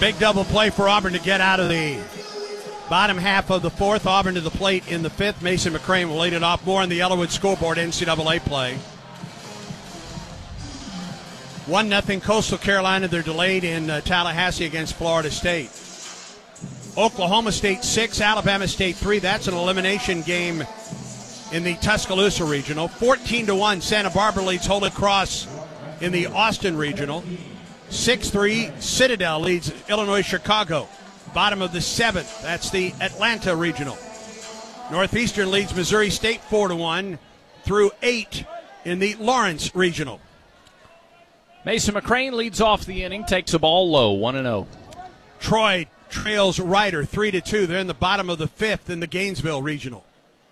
Big double play for Auburn to get out of the bottom half of the fourth. Auburn to the plate in the fifth. Mason McCrane will lead it off. More on the Ellerwood scoreboard NCAA play. 1-0 Coastal Carolina. They're delayed in Tallahassee against Florida State. Oklahoma State 6, Alabama State 3. That's an elimination game in the Tuscaloosa Regional. 14-1, Santa Barbara leads Holy Cross in the Austin Regional. 6-3, Citadel leads Illinois Chicago. Bottom of the seventh, that's the Atlanta Regional. Northeastern leads Missouri State 4-1 through 8 in the Lawrence Regional. Mason McCrane leads off the inning, takes a ball low, 1-0. Troy trails Ryder 3-2. They're in the bottom of the fifth in the Gainesville Regional.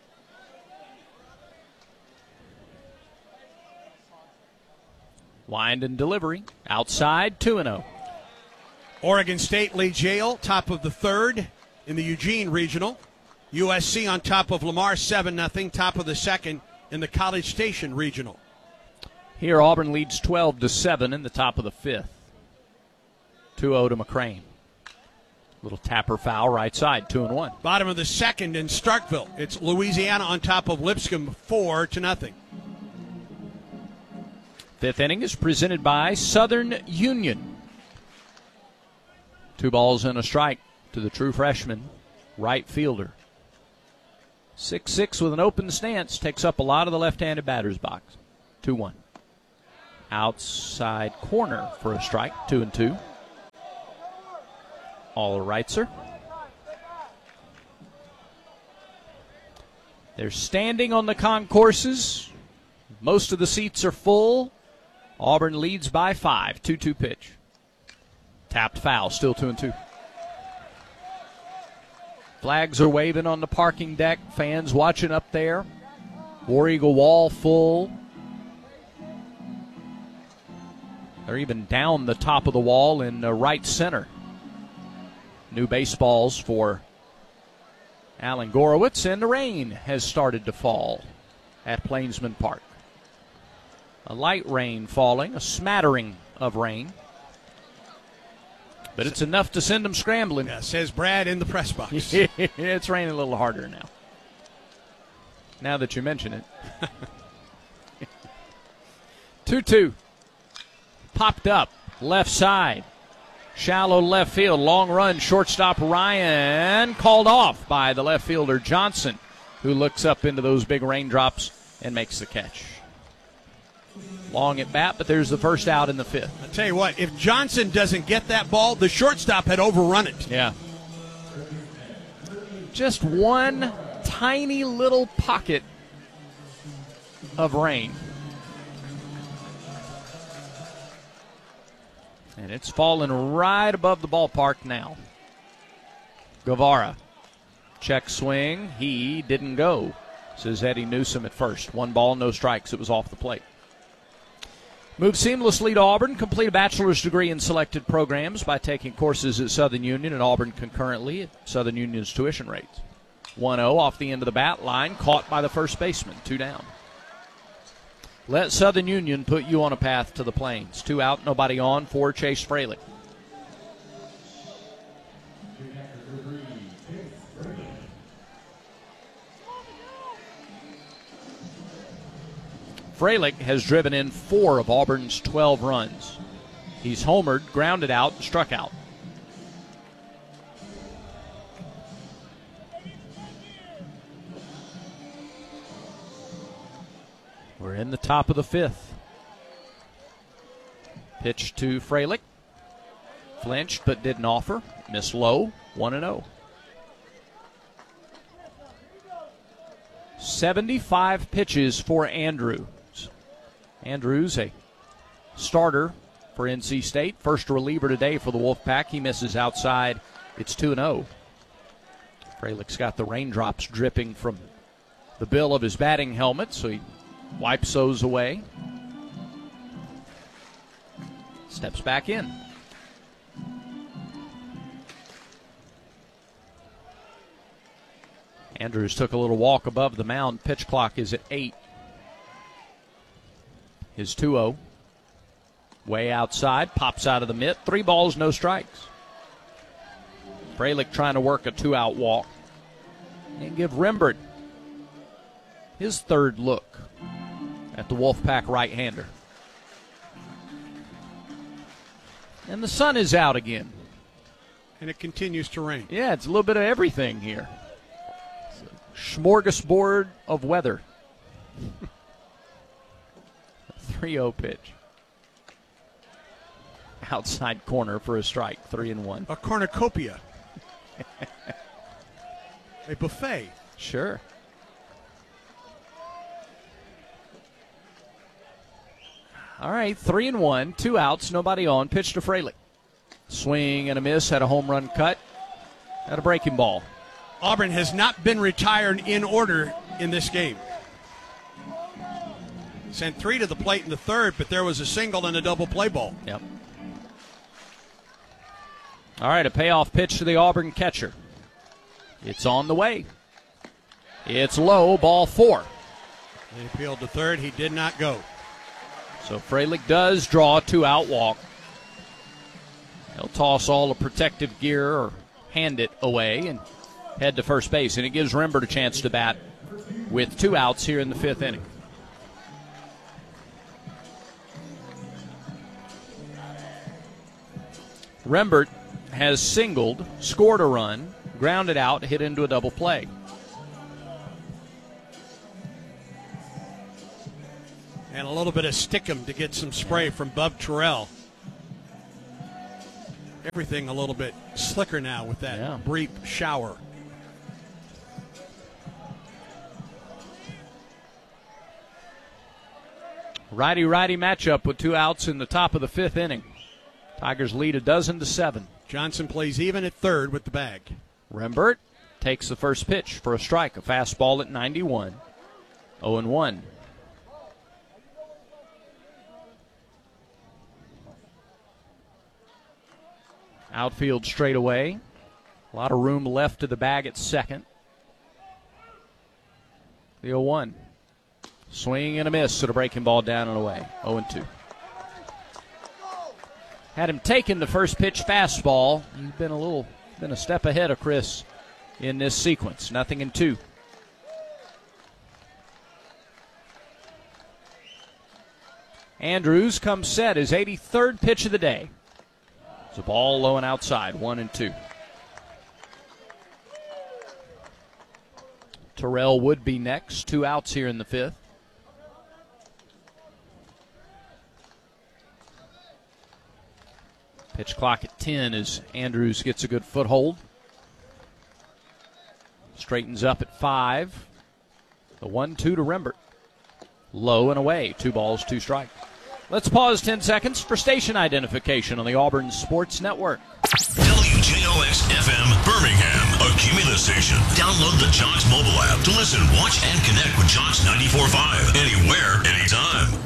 Wind and delivery, outside, 2-0. Oregon State leads Yale, top of the third in the Eugene Regional. USC on top of Lamar 7-0, top of the second in the College Station Regional. Here Auburn leads 12-7 in the top of the fifth. 2-0 to McCrane. Little tapper foul right side, 2-1. Bottom of the second in Starkville. It's Louisiana on top of Lipscomb 4-0. Fifth inning is presented by Southern Union. 2 balls and a strike to the true freshman, right fielder. 6'6" with an open stance, takes up a lot of the left-handed batter's box. 2-1. Outside corner for a strike, 2-2. All rightser. They're standing on the concourses. Most of the seats are full. Auburn leads by 5. 2-2 pitch. Tapped foul, still 2-2. Flags are waving on the parking deck. Fans watching up there. War Eagle wall full. They're even down the top of the wall in right center. New baseballs for Alan Gorowitz, and the rain has started to fall at Plainsman Park. A light rain falling, a smattering of rain. But it's enough to send them scrambling. Yeah, says Brad in the press box. It's raining a little harder now. Now that you mention it. 2-2. Popped up, left side. Shallow left field, long run, shortstop Ryan called off by the left fielder Johnson, who looks up into those big raindrops and makes the catch. Long at bat, but there's the first out in the fifth. I'll tell you what, if Johnson doesn't get that ball, the shortstop had overrun it. Yeah. Just one tiny little pocket of rain. And it's falling right above the ballpark now. Guevara. Check swing. He didn't go, says Eddie Newsom at first. 1 ball, no strikes. It was off the plate. Move seamlessly to Auburn. Complete a bachelor's degree in selected programs by taking courses at Southern Union and Auburn concurrently at Southern Union's tuition rates. 1-0 off the end of the bat line. Caught by the first baseman. 2 down. Let Southern Union put you on a path to the Plains. 2 out, nobody on for Chase Fralick. Fralick has driven in 4 of Auburn's 12 runs. He's homered, grounded out, and struck out. We're in the top of the fifth. Pitch to Fralick. Flinched but didn't offer. Missed low. 1-0. 75 pitches for Andrews. Andrews, a starter for NC State. First reliever today for the Wolfpack. He misses outside. It's 2-0. Fralick's got the raindrops dripping from the bill of his batting helmet, so he wipes those away. Steps back in. Andrews took a little walk above the mound. Pitch clock is at 8. His 2-0. Way outside. Pops out of the mitt. 3 balls, no strikes. Fralick trying to work a 2-out walk and give Rembert his third look at the Wolfpack right-hander. And the sun is out again. And it continues to rain. Yeah, it's a little bit of everything here. It's a smorgasbord of weather. 3-0 pitch. Outside corner for a strike, 3-1. A cornucopia. A buffet. Sure. All right, 3-1, 2 outs, nobody on. Pitch to Fralick. Swing and a miss, had a home run cut, had a breaking ball. Auburn has not been retired in order in this game. Sent 3 to the plate in the third, but there was a single and a double play ball. Yep. All right, a payoff pitch to the Auburn catcher. It's on the way. It's low, ball 4. He peeled to third. He did not go. So Fralick does draw a 2-out walk. He'll toss all the protective gear or hand it away and head to first base. And it gives Rembert a chance to bat with 2 outs here in the 5th inning. Rembert has singled, scored a run, grounded out, hit into a double play. And a little bit of stickum to get some spray from Bub Terrell. Everything a little bit slicker now with that brief shower. Righty-righty matchup with 2 outs in the top of the 5th inning. Tigers lead 12-7. Johnson plays even at third with the bag. Rembert takes the first pitch for a strike, a fastball at 91. 0-1. Outfield straight away. A lot of room left to the bag at second. The 0-1. Swing and a miss to the breaking ball down and away. 0-2. Had him taking the first pitch fastball. He's been a step ahead of Chris in this sequence. 0-2. Andrews comes set, his 83rd pitch of the day. It's a ball low and outside, 1-2. Terrell would be next, 2 outs here in the 5th. Pitch clock at 10 as Andrews gets a good foothold. Straightens up at 5. The 1-2 to Rembert. Low and away, 2 balls, 2 strikes. Let's pause 10 seconds for station identification on the Auburn Sports Network. WJOX-FM Birmingham, a Cumulus station. Download the Jocks mobile app to listen, watch, and connect with Jocks 94.5 anywhere, anytime.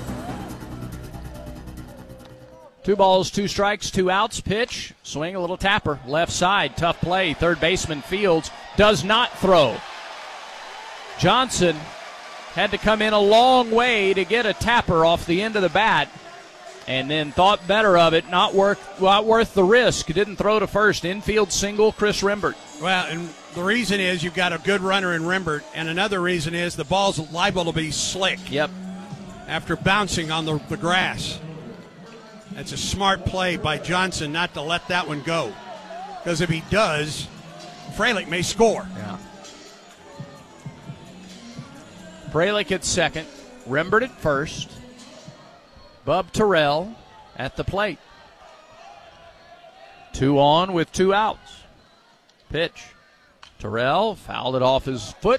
2 balls, 2 strikes, 2 outs. Pitch, swing, a little tapper. Left side, tough play. Third baseman Fields does not throw. Johnson had to come in a long way to get a tapper off the end of the bat and then thought better of it. Not worth the risk. Didn't throw to first. Infield single, Chris Rembert. Well, and the reason is you've got a good runner in Rembert, and another reason is the ball's liable to be slick. Yep. After bouncing on the grass. That's a smart play by Johnson not to let that one go. Because if he does, Fralick may score. Yeah. Fralick at second. Rembert at first. Bub Terrell at the plate. 2 on with 2 outs. Pitch. Terrell fouled it off his foot.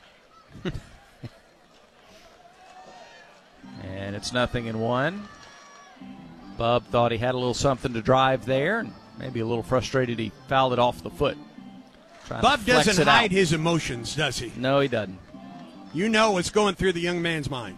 And it's 0-1. Bub thought he had a little something to drive there, and maybe a little frustrated he fouled it off the foot. Bub doesn't hide his emotions, does he? No, he doesn't. You know what's going through the young man's mind.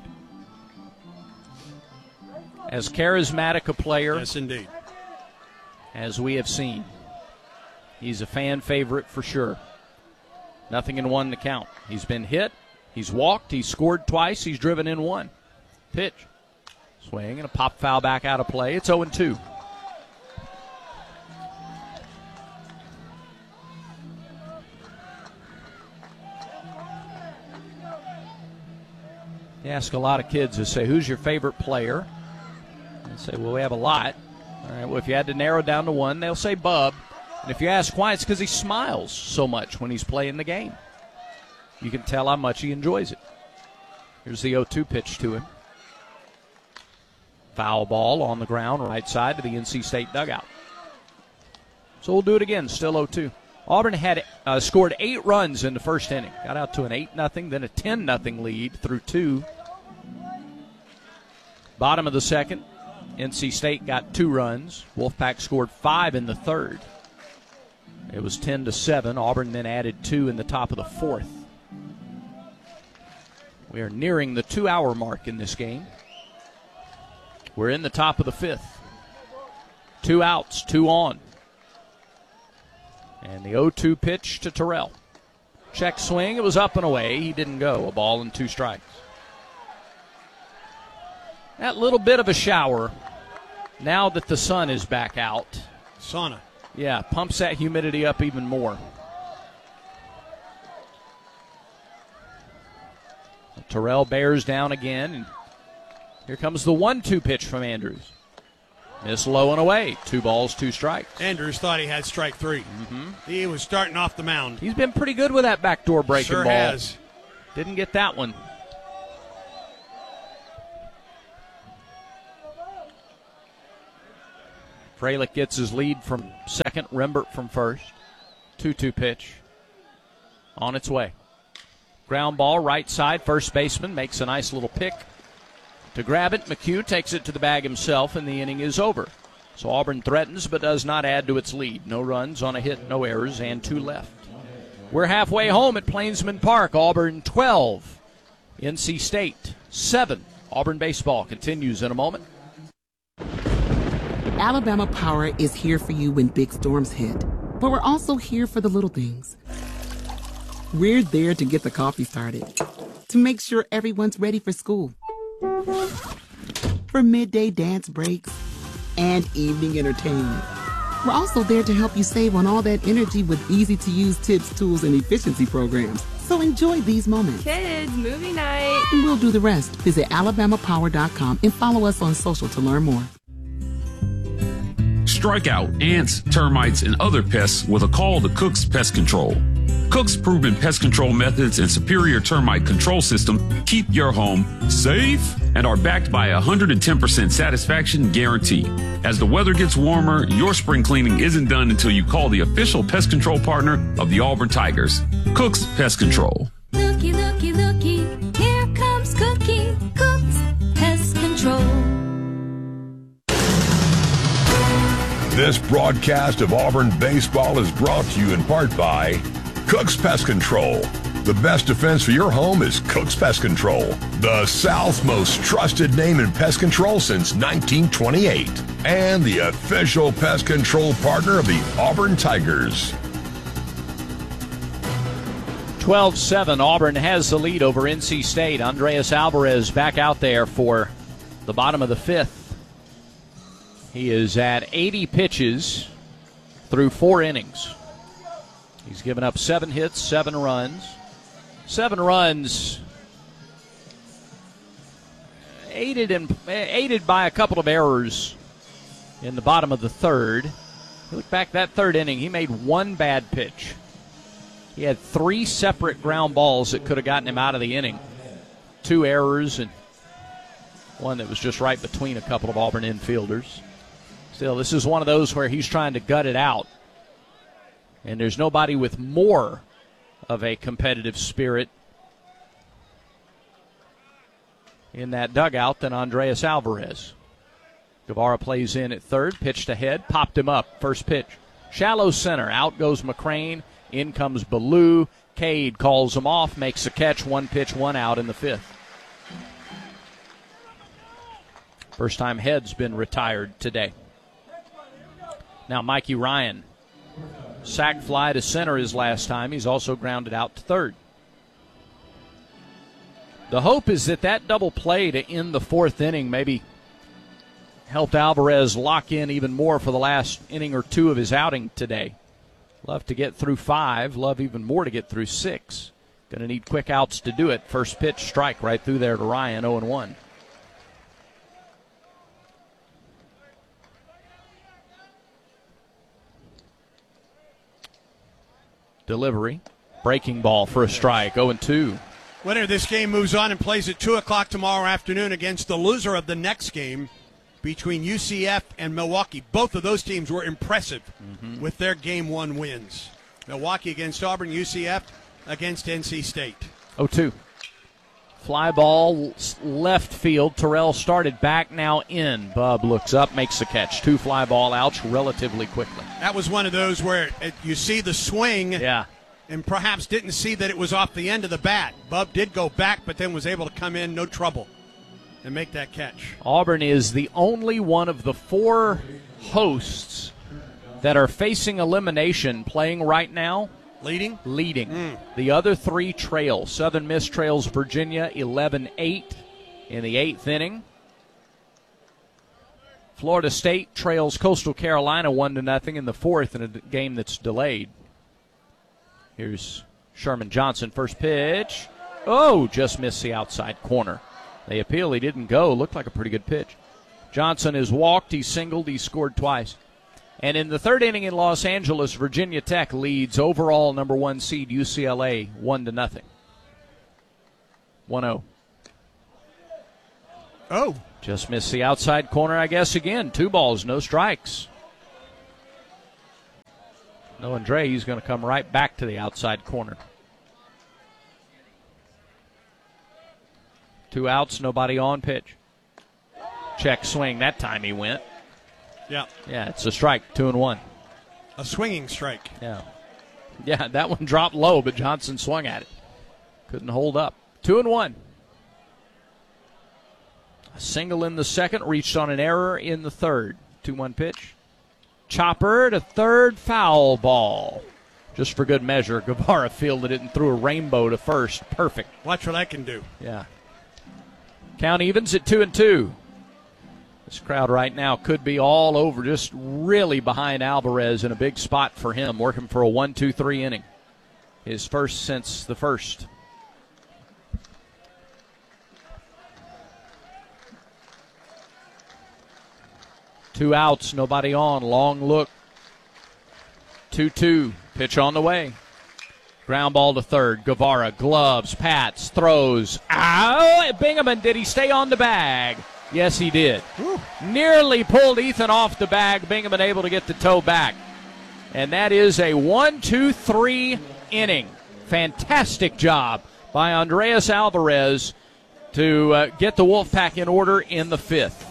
As charismatic a player, yes, indeed, as we have seen. He's a fan favorite for sure. 0-1 to count. He's been hit, he's walked, he's scored twice, he's driven in 1. Pitch. Swing and a pop foul back out of play. It's 0-2. You ask a lot of kids to say, who's your favorite player? And they say, well, we have a lot. All right, well, if you had to narrow down to one, they'll say Bub. And if you ask why, it's because he smiles so much when he's playing the game. You can tell how much he enjoys it. Here's the 0-2 pitch to him. Foul ball on the ground, right side to the NC State dugout. So we'll do it again, still 0-2. Auburn had scored 8 runs in the first inning. Got out to an 8-0, then a 10-0 lead through 2. Bottom of the second, NC State got 2 runs. Wolfpack scored 5 in the third. It was 10-7. Auburn then added 2 in the top of the fourth. We are nearing the 2-hour mark in this game. We're in the top of the fifth. 2 outs, 2 on. And the 0-2 pitch to Terrell. Check swing, it was up and away. He didn't go. A ball and 2 strikes. That little bit of a shower, now that the sun is back out. Sauna. Yeah, pumps that humidity up even more. Terrell bears down again, and here comes the 1-2 pitch from Andrews. Miss low and away. 2 balls, 2 strikes. Andrews thought he had strike 3. Mm-hmm. He was starting off the mound. He's been pretty good with that backdoor breaking sure ball. Has. Didn't get that one. Fralick gets his lead from second. Rembert from first. 2-2 pitch. On its way. Ground ball, right side. First baseman makes a nice little pick to grab it. McHugh takes it to the bag himself, and the inning is over. So Auburn threatens but does not add to its lead. No runs on a hit, no errors, and 2 left. We're halfway home at Plainsman Park. Auburn 12, NC State 7. Auburn baseball continues in a moment. Alabama Power is here for you when big storms hit. But we're also here for the little things. We're there to get the coffee started, to make sure everyone's ready for school, for midday dance breaks, and evening entertainment. We're also there to help you save on all that energy with easy-to-use tips, tools, and efficiency programs. So enjoy these moments. Kids, movie night. And we'll do the rest. Visit alabamapower.com and follow us on social to learn more. Strike out ants, termites, and other pests with a call to Cook's Pest Control. Cook's proven pest control methods and superior termite control system keep your home safe and are backed by a 110% satisfaction guarantee. As the weather gets warmer, your spring cleaning isn't done until you call the official pest control partner of the Auburn Tigers, Cook's Pest Control. Looky, looky, looky, here comes Cookie, Cook's Pest Control. This broadcast of Auburn baseball is brought to you in part by Cook's Pest Control. The best defense for your home is Cook's Pest Control, the South's most trusted name in pest control since 1928, and the official pest control partner of the Auburn Tigers. 12-7, Auburn has the lead over NC State. Andreas Alvarez back out there for the bottom of the fifth. He is at 80 pitches through 4 innings. He's given up 7 hits, 7 runs. 7 runs aided by a couple of errors in the bottom of the third. You look back that third inning, he made 1 bad pitch. He had 3 separate ground balls that could have gotten him out of the inning. 2 errors and one that was just right between a couple of Auburn infielders. Still, this is one of those where he's trying to gut it out. And there's nobody with more of a competitive spirit in that dugout than Andreas Alvarez. Guevara plays in at third, pitched ahead, popped him up. First pitch, shallow center. Out goes McCrane. In comes Ballou. Cade calls him off, makes a catch. 1 pitch, 1 out in the fifth. First time Head's been retired today. Now Mikey Ryan. Sack fly to center his last time. He's also grounded out to third. The hope is that double play to end the 4th inning maybe helped Alvarez lock in even more for the last inning or 2 of his outing today. Love to get through 5. Love even more to get through 6. Going to need quick outs to do it. First pitch, strike right through there to Ryan, 0-1. Delivery. Breaking ball for a strike, 0-2. Winner of this game moves on and plays at 2 o'clock tomorrow afternoon against the loser of the next game between UCF and Milwaukee. Both of those teams were impressive with their Game 1 wins. Milwaukee against Auburn, UCF against NC State. 0-2. Fly ball left field. Terrell started back, now in. Bub looks up, makes the catch. 2 fly ball outs relatively quickly. That was one of those where you see the swing and perhaps didn't see that it was off the end of the bat. Bub did go back, but then was able to come in, no trouble, and make that catch. Auburn is the only one of the 4 hosts that are facing elimination playing right now. Leading? The other 3 trail. Southern Miss trails Virginia 11-8 in the 8th inning. Florida State trails Coastal Carolina 1-0 in the 4th in a game that's delayed. Here's Sherman Johnson, first pitch. Oh, just missed the outside corner. They appeal, he didn't go. Looked like a pretty good pitch. Johnson has walked, he's singled, he's scored twice. And in the 3rd inning in Los Angeles, Virginia Tech leads overall number 1 seed UCLA 1-0. 1-0. Oh. Just missed the outside corner, I guess, again. 2 balls, no strikes. No Andre, he's going to come right back to the outside corner. 2 outs, nobody on, pitch. Check swing, that time he went. Yeah. Yeah, it's a strike, 2-1. A swinging strike. Yeah, that one dropped low, but Johnson swung at it. Couldn't hold up. 2-1. A single in the 2nd, reached on an error in the 3rd. 2-1 pitch. Chopper to 3rd, foul ball. Just for good measure, Guevara fielded it and threw a rainbow to 1st. Perfect. Watch what I can do. Yeah. Count evens at 2-2. This crowd right now could be all over, just really behind Alvarez in a big spot for him, working for a 1-2-3 inning. His first since the 1st. Two outs, nobody on. Long look. 2-2. Pitch on the way. Ground ball to 3rd. Guevara, gloves, pats, throws. Ow! Bingaman, did he stay on the bag? Yes, he did. Whew. Nearly pulled Ethan off the bag. Bingaman able to get the toe back. And that is a 1-2-3 inning. Fantastic job by Andreas Alvarez to get the Wolfpack in order in the 5th.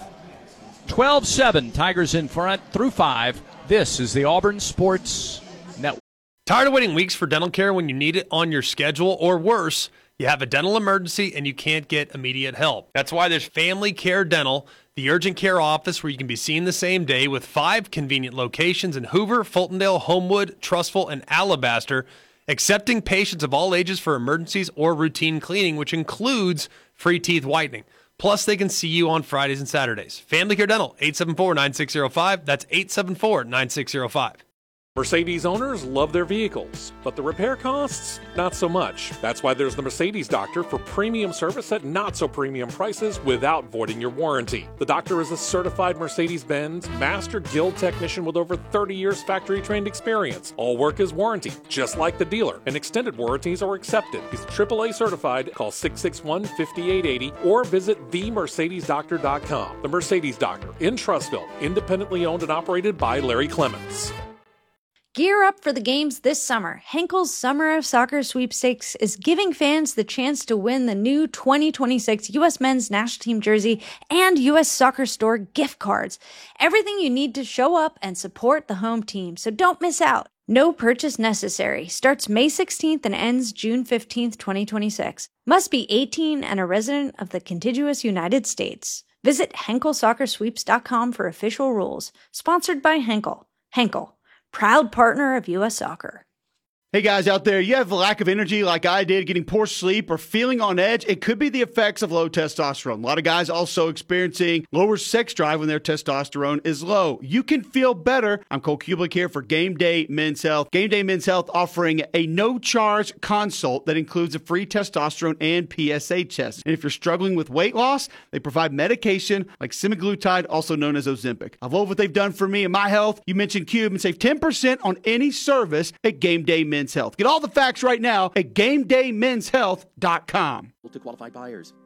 12-7, Tigers in front through 5. This is the Auburn Sports Network. Tired of waiting weeks for dental care when you need it on your schedule, or worse, you have a dental emergency and you can't get immediate help? That's why there's Family Care Dental, the urgent care office where you can be seen the same day, with 5 convenient locations in Hoover, Fultondale, Homewood, Trussville, and Alabaster, accepting patients of all ages for emergencies or routine cleaning, which includes free teeth whitening. Plus, they can see you on Fridays and Saturdays. Family Care Dental, 874-9605. That's 874-9605. Mercedes owners love their vehicles, but the repair costs, not so much. That's why there's the Mercedes Doctor for premium service at not so premium prices without voiding your warranty. The Doctor is a certified Mercedes-Benz Master Guild technician with over 30 years factory trained experience. All work is warranty, just like the dealer, and extended warranties are accepted. He's AAA certified. Call 661-5880 or visit themercedesdoctor.com. The Mercedes Doctor in Trussville, independently owned and operated by Larry Clements. Gear up for the games this summer. Henkel's Summer of Soccer Sweepstakes is giving fans the chance to win the new 2026 U.S. Men's National Team jersey and U.S. Soccer Store gift cards. Everything you need to show up and support the home team, so don't miss out. No purchase necessary. Starts May 16th and ends June 15th, 2026. Must be 18 and a resident of the contiguous United States. Visit HenkelSoccerSweeps.com for official rules. Sponsored by Henkel. Henkel, proud partner of U.S. Soccer. Hey guys out there, you have a lack of energy like I did, getting poor sleep or feeling on edge? It could be the effects of low testosterone. A lot of guys also experiencing lower sex drive when their testosterone is low. You can feel better. I'm Cole Kublik here for Game Day Men's Health. Game Day Men's Health offering a no-charge consult that includes a free testosterone and PSA test. And if you're struggling with weight loss, they provide medication like semaglutide, also known as Ozempic. I love what they've done for me and my health. You mentioned Cube and save 10% on any service at Game Day Men's Health. Get all the facts right now at GameDayMen'sHealth.com. To qualified buyers.